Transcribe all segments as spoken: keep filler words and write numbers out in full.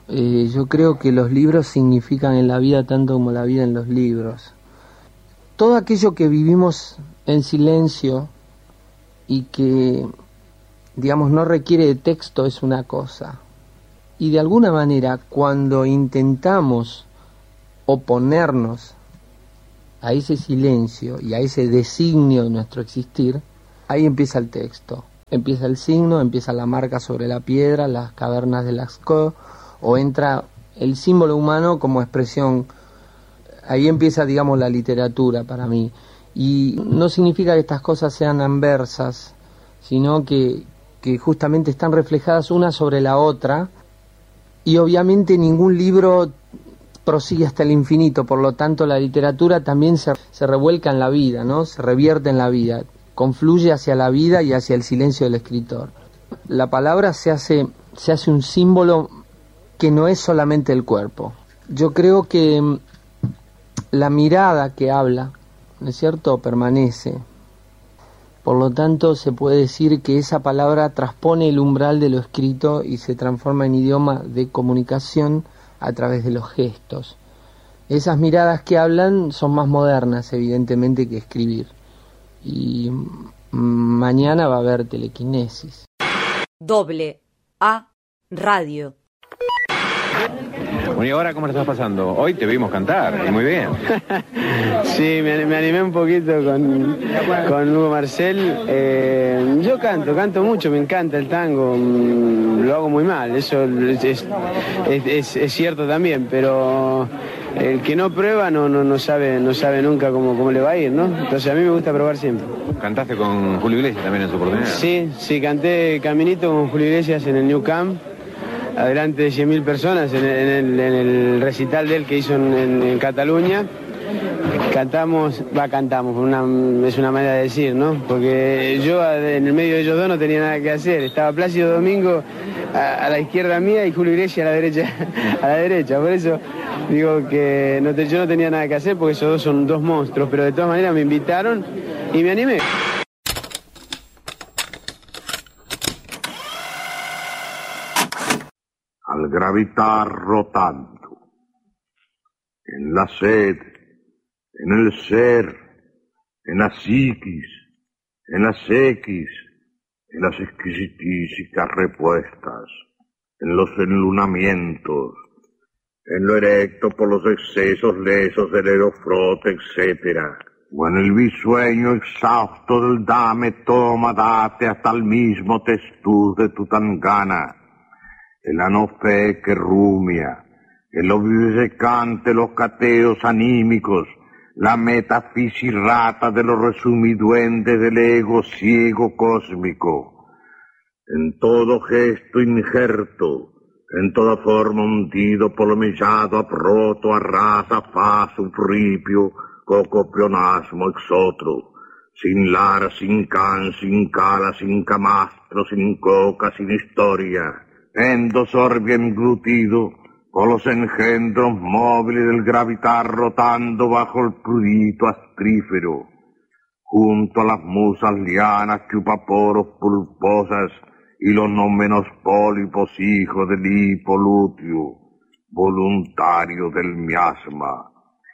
Eh, yo creo que los libros significan en la vida tanto como la vida en los libros. Todo aquello que vivimos en silencio y que, digamos, no requiere de texto es una cosa. Y de alguna manera, cuando intentamos oponernos a ese silencio y a ese designio de nuestro existir, ahí empieza el texto. Empieza el signo, empieza la marca sobre la piedra, las cavernas de Lascaux, o entra el símbolo humano como expresión. Ahí empieza, digamos, la literatura para mí. Y no significa que estas cosas sean anversas, sino que, que justamente están reflejadas una sobre la otra. Y obviamente ningún libro prosigue hasta el infinito, por lo tanto la literatura también se, se revuelca en la vida, ¿no? Se revierte en la vida, confluye hacia la vida y hacia el silencio del escritor. La palabra se hace, se hace un símbolo que no es solamente el cuerpo. Yo creo que la mirada que habla, ¿no es cierto?, permanece. Por lo tanto, se puede decir que esa palabra transpone el umbral de lo escrito y se transforma en idioma de comunicación a través de los gestos. Esas miradas que hablan son más modernas, evidentemente, que escribir. Y mañana va a haber telequinesis. Doble A Radio. Bueno, ¿y ahora cómo lo estás pasando? Hoy te vimos cantar, y muy bien. Sí, me, me animé un poquito con, con Hugo Marcel. Eh, yo canto, canto mucho, me encanta el tango, lo hago muy mal, eso es, es, es, es cierto también, pero el que no prueba no, no, no, sabe, no sabe nunca cómo, cómo le va a ir, ¿no? Entonces a mí me gusta probar siempre. ¿Cantaste con Julio Iglesias también en su oportunidad? Sí, sí, canté Caminito con Julio Iglesias en el New Camp, adelante de cien mil personas en el, en, el, en el recital de él que hizo en, en, en Cataluña. Cantamos, va, cantamos, una, es una manera de decir, ¿no? Porque yo en el medio de ellos dos no tenía nada que hacer. Estaba Plácido Domingo a, a la izquierda mía y Julio Iglesias a la derecha, a la derecha. Por eso digo que no te, yo no tenía nada que hacer porque esos dos son dos monstruos, pero de todas maneras me invitaron y me animé. Al gravitar rotando, en la sed, en el ser, en la psiquis, en las X, en las exquisitísicas repuestas, en los enlunamientos, en lo erecto por los excesos lesos del aerofrote, etcétera, o en el bisueño exhausto del dame, toma, date, hasta el mismo testuz de Tutangana, el anofe que rumia, el obvisecante, los cateos anímicos, la metafisirrata de los resumiduendes del ego ciego cósmico, en todo gesto injerto, en toda forma hundido, polomillado, aproto, arrasa, faz, sufripio, cocopionasmo, exotro, sin lara, sin can, sin cala, sin camastro, sin coca, sin historia, endosorbia englutido, con los engendros móviles del gravitar rotando bajo el prurito astrífero, junto a las musas lianas, chupaporos pulposas y los no menos pólipos hijos del hipolutio, voluntario del miasma,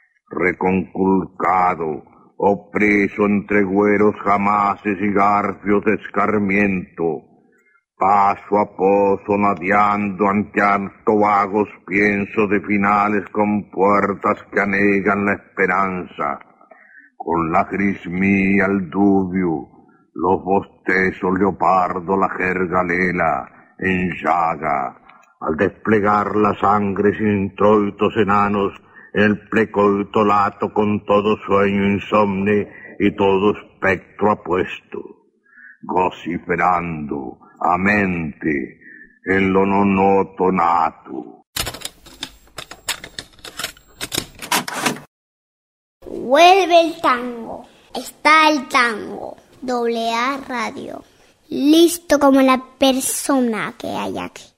reconculcado, opreso entre güeros jamases y garfios de escarmiento, paso a pozo nadeando ante harto vagos piensos de finales con puertas que anegan la esperanza, con la grismía el dubio, los bostezos leopardo, la jergalela en llaga, al desplegar la sangre sin introitos enanos en el plecoito lato con todo sueño insomne y todo espectro apuesto, vociferando a mente en lo nonoto nato. Vuelve el tango, está el tango, Doble A Radio, listo como la persona que hay aquí.